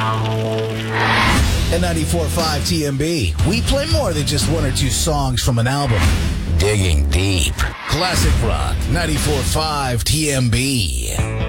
At 94.5 TMB, we play more than just one or two songs from an album. Digging deep. Classic rock, 94.5 TMB.